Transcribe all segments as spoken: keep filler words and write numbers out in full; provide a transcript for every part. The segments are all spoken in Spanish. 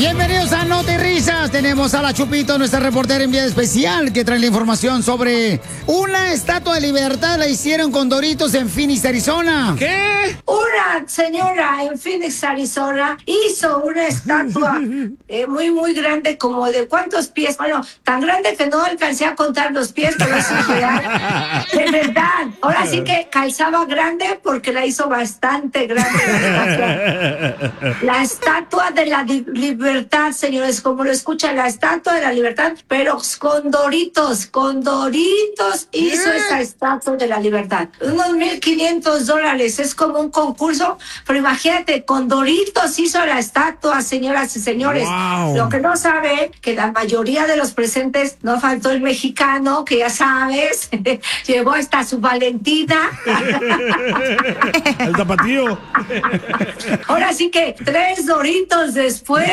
Bienvenidos a Noti Risas. Tenemos a la Chupito, nuestra reportera enviada especial, que trae la información sobre una estatua de libertad. La hicieron con Doritos en Phoenix, Arizona. ¿Qué? Una señora en Phoenix, Arizona, hizo una estatua eh, muy, muy grande, como de ¿cuántos pies? Bueno, tan grande que no alcancé a contar los pies, pero eso es real. De verdad. Ahora sí que calzaba grande porque la hizo bastante grande. La estatua de la di- libertad, señores, como lo escuchan, la estatua de la libertad, pero con Doritos, con Doritos hizo ¿Qué? esa estatua de la libertad. Unos mil quinientos dólares, es como un concurso, pero imagínate, con Doritos hizo la estatua, señoras y señores. Wow. Lo que no sabe, que la mayoría de los presentes, no faltó el mexicano, que ya sabes, llevó hasta su Valentina. El tapatío. Ahora sí que tres Doritos después.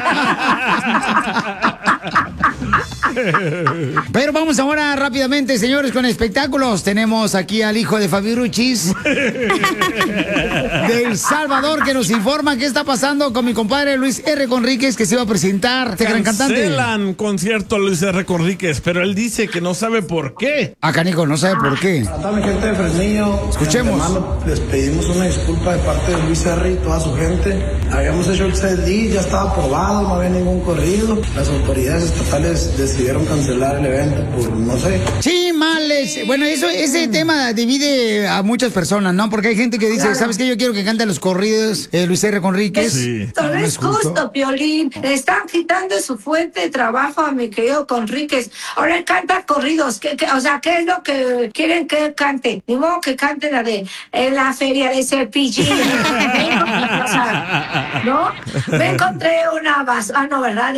Pero vamos ahora rápidamente, señores, con espectáculos. Tenemos aquí al hijo de Fabiruchis de El Salvador, que nos informa qué está pasando con mi compadre Luis R. Conríquez, que se iba a presentar, este gran cantante. Cancelan concierto a Luis R. Conríquez, pero él dice que no sabe por qué. Ah, canico, no sabe por qué. A toda mi gente de Fresnillo, Escuchemos. de antemano, les pedimos una disculpa de parte de Luis R. y toda su gente. Habíamos hecho el C D, ya estaba aprobado, no había ningún corrido. Las autoridades estatales decidieron cancelar el evento por, no sé. Sí, males. Bueno, eso, ese tema divide a muchas personas, ¿no? Porque hay gente que dice, Claro. ¿sabes qué? Yo quiero que cante los corridos eh, Luis R. Conríquez. Sí. Esto no No es es justo. justo, Piolín. Le están quitando su fuente de trabajo a mi querido Conríquez. Ahora él canta corridos. ¿Qué, qué, o sea, ¿qué es lo que quieren que él cante? Ni modo que cante la de en la feria de Cepillín. O sea, ¿no? Me encontré una vas... Ah, no, ¿verdad?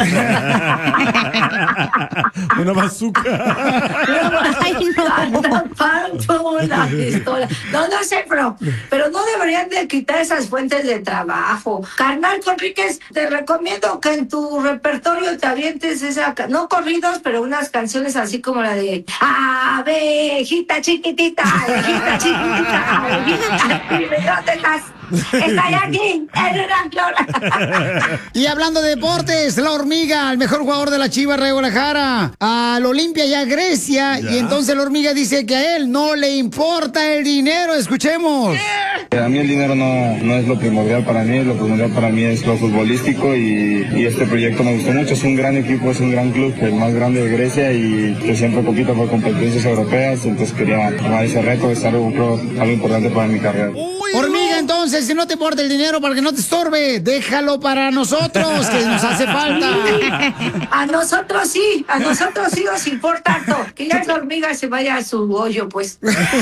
Una bazooka. Ay, no. Una pistola. No, no sé, pero, pero no deberían de quitar esas fuentes de trabajo. Carnal Conríquez, te recomiendo que en tu repertorio te avientes esa, ca- no corridos, pero unas canciones así como la de abejita chiquitita, abejita chiquitita, abejita, dime dónde estás. Estoy aquí, en una flor. Y hablando de deportes, la hormiga, el mejor jugador de la Chivas de Guadalajara, al Olimpia y a Grecia. Ya. Y entonces la hormiga dice que a él no le importa el dinero. Escuchemos. A mí el dinero no, no es lo primordial para mí, lo primordial para mí es lo futbolístico y, y este proyecto me gustó mucho. Es un gran equipo, es un gran club, el más grande de Grecia y que siempre compito por competencias europeas, entonces quería tomar ese reto, es algo, creo, algo importante para mi carrera. Hormiga, entonces, si no te importa el dinero para que no te estorbe, déjalo para nosotros, que nos hace falta. A nosotros sí, a nosotros sí nos importa harto. Que ya la hormiga se vaya a su hoyo, pues.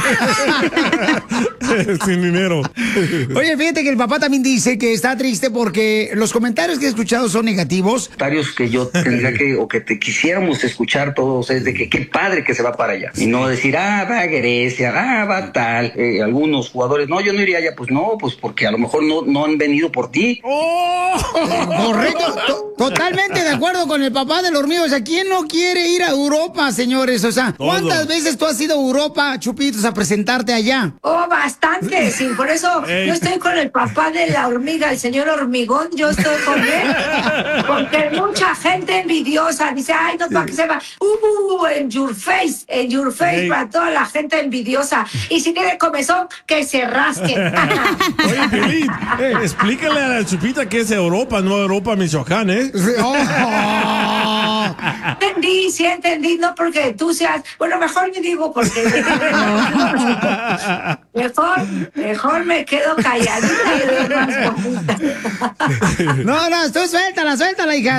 Sin dinero. Oye, fíjate que el papá también dice que está triste porque los comentarios que he escuchado son negativos. Comentarios que yo tendría que, o que te quisiéramos escuchar todos, es de que qué padre que se va para allá. Y no decir, ah, va a Grecia, ah, va tal. Eh, algunos jugadores, no, yo no iría allá, pues no, pues porque a lo mejor no, no han venido por ti. ¡Oh! Correcto, to- totalmente de acuerdo con el papá del hormigo. O sea, ¿quién no quiere ir a Europa, señores? O sea, ¿cuántas Todos. veces tú has ido a Europa, Chupitos, a presentarte allá? Oh, bastante, sí, por eso Ey. yo estoy con el papá de la hormiga, el señor Hormigón, yo estoy con él, porque mucha gente envidiosa dice, ay, no, para que se va, uh, en your face, en your face, Ey. para toda la gente envidiosa, y si tiene comezón, que se rasque. Oye, Piolín, eh, explícale a la Chupita que es Europa, no Europa, Michoacán, ¿eh? Oh. Entendí, sí entendí, no porque tú seas, bueno, mejor ni digo porque mejor, mejor me quedo calladita y doy más poquita. No, no, tú suéltala, suéltala, hija.